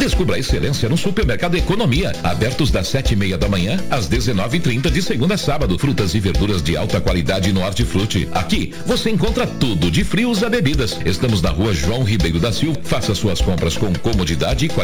Descubra a excelência no Supermercado Economia, abertos das 7:30 da manhã às 19:30 de segunda a sábado. Frutas e verduras de alta qualidade no Hortifruti. Aqui você encontra tudo de frios a bebidas. Estamos na Rua João Ribeiro da Silva. Faça suas compras com comodidade e qualidade